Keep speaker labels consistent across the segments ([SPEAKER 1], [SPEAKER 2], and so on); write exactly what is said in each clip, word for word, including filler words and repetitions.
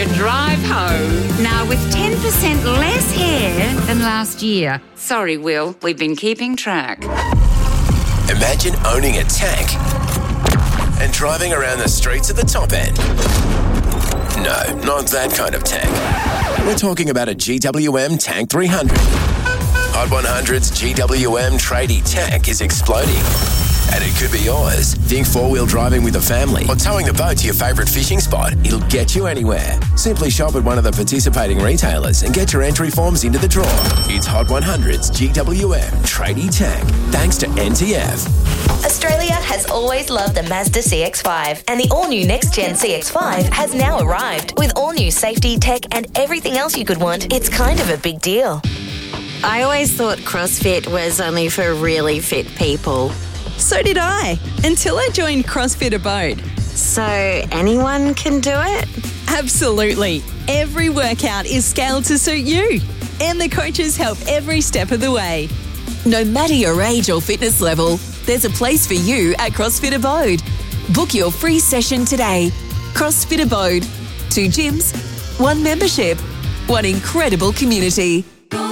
[SPEAKER 1] your drive home. Now with ten percent less hair than last year. Sorry, Will, we've been keeping track.
[SPEAKER 2] Imagine owning a tank and driving around the streets at the top end. No, not that kind of tank. We're talking about a G W M Tank three hundred. Hot one hundred's G W M tradie tank is exploding. And it could be yours. Think four-wheel driving with a family or towing the boat to your favourite fishing spot. It'll get you anywhere. Simply shop at one of the participating retailers and get your entry forms into the draw. It's Hot one hundred's G W M Tradie Tank, thanks to N T F.
[SPEAKER 3] Australia has always loved the Mazda C X five, and the all-new next-gen C X five has now arrived. With all-new safety, tech and everything else you could want, it's kind of a big deal.
[SPEAKER 4] I always thought CrossFit was only for really fit people.
[SPEAKER 5] So did I, until I joined CrossFit Abode.
[SPEAKER 4] So anyone can do it?
[SPEAKER 5] Absolutely. Every workout is scaled to suit you, and the coaches help every step of the way.
[SPEAKER 6] No matter your age or fitness level, there's a place for you at CrossFit Abode. Book your free session today. CrossFit Abode. Two gyms, one membership, one incredible community.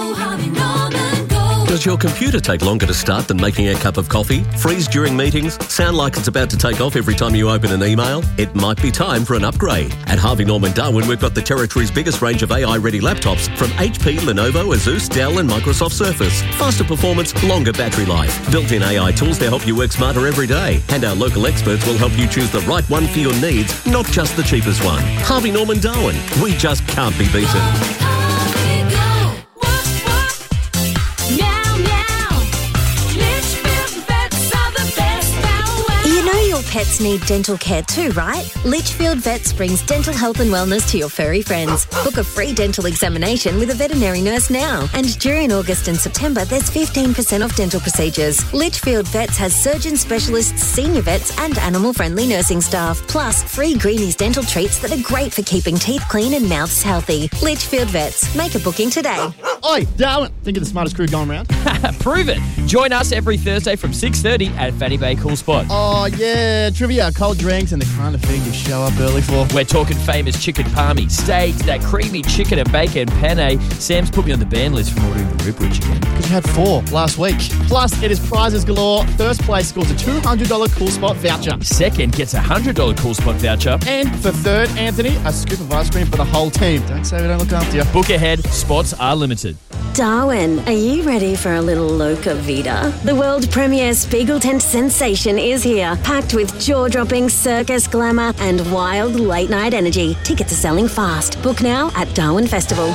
[SPEAKER 7] Does your computer take longer to start than making a cup of coffee? Freeze during meetings? Sound like it's about to take off every time you open an email? It might be time for an upgrade. At Harvey Norman Darwin, we've got the territory's biggest range of A I-ready laptops from H P, Lenovo, Asus, Dell and Microsoft Surface. Faster performance, longer battery life. Built-in A I tools to help you work smarter every day. And our local experts will help you choose the right one for your needs, not just the cheapest one. Harvey Norman Darwin. We just can't be beaten.
[SPEAKER 4] Pets need dental care too, right? Litchfield Vets brings dental health and wellness to your furry friends. Book a free dental examination with a veterinary nurse now. And during August and September, there's fifteen percent off dental procedures. Litchfield Vets has surgeon specialists, senior vets and animal-friendly nursing staff. Plus, free Greenies dental treats that are great for keeping teeth clean and mouths healthy. Litchfield Vets. Make a booking today.
[SPEAKER 8] Oi, Darwin. Think of the smartest crew going round.
[SPEAKER 9] Prove it. Join us every Thursday from six thirty at Fanny Bay Cool Spot.
[SPEAKER 8] Oh, yeah. Trivia, cold drinks, and the kind of thing you show up early for.
[SPEAKER 9] We're talking famous chicken palmy, steaks, that creamy chicken and bacon penne. Sam's put me on the ban list from ordering the rib rich again.
[SPEAKER 8] Because you had four last week. Plus, it is prizes galore. First place scores a two hundred dollars Cool Spot voucher.
[SPEAKER 9] Second gets a one hundred dollars Cool Spot voucher.
[SPEAKER 8] And for third, Anthony, a scoop of ice cream for the whole team. Don't say we don't look after you.
[SPEAKER 9] Book ahead. Spots are limited.
[SPEAKER 4] Darwin, are you ready for a little Loca Vida? The world premiere Spiegel tent sensation is here, packed with jaw-dropping circus glamour and wild late-night energy. Tickets are selling fast. Book now at Darwin Festival.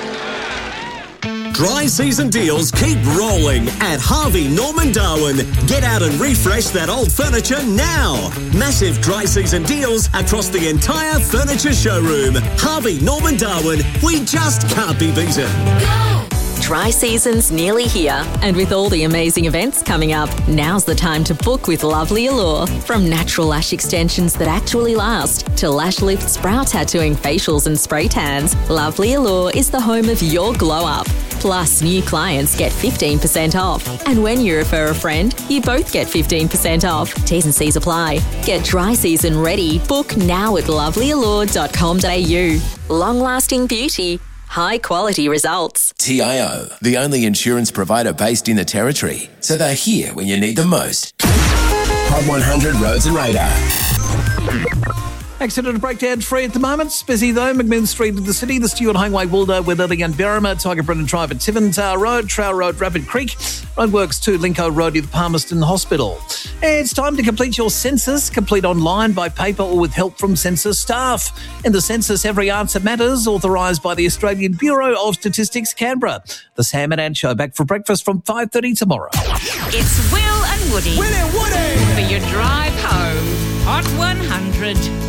[SPEAKER 10] Dry season deals keep rolling at Harvey Norman Darwin. Get out and refresh that old furniture now. Massive dry season deals across the entire furniture showroom. Harvey Norman Darwin, we just can't be beaten.
[SPEAKER 6] Dry season's nearly here, and with all the amazing events coming up, now's the time to book with Lovely Allure. From natural lash extensions that actually last to lash lifts, brow tattooing, facials and spray tans, Lovely Allure is the home of your glow up. Plus, new clients get fifteen percent off. And when you refer a friend, you both get fifteen percent off. T's and C's apply. Get dry season ready. Book now at lovely allure dot com dot a u. Long-lasting beauty. High quality results.
[SPEAKER 2] T I O, the only insurance provider based in the Territory. So they're here when you need them most. Hot one hundred Roads and Radar.
[SPEAKER 11] Accident breakdown free at the moment. It's busy though. McMillan Street in the city, the Stewart Highway, Wilder, Weatherly and Berrima, Tiger Brennan Drive at Tivins Road, Trow Road, Rapid Creek, Roadworks to Linco Road at the Palmerston Hospital. It's time to complete your census. Complete online, by paper or with help from census staff. In the census, every answer matters. Authorised by the Australian Bureau of Statistics, Canberra. The Sam and Ann Show back for breakfast from five thirty tomorrow.
[SPEAKER 1] It's Will and Woody.
[SPEAKER 12] Will and Woody!
[SPEAKER 1] For your drive home. Hot one hundred.